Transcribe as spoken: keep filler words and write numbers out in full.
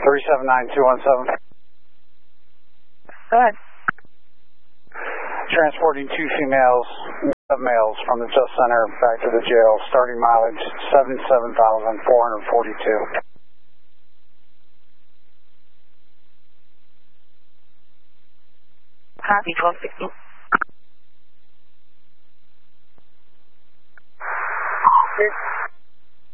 three seven nine two one seven. Go ahead. Transporting two females, males from the Just Center back to the jail. Starting mileage seventy-seven thousand four hundred forty-two. Copy, twelve sixty. Okay.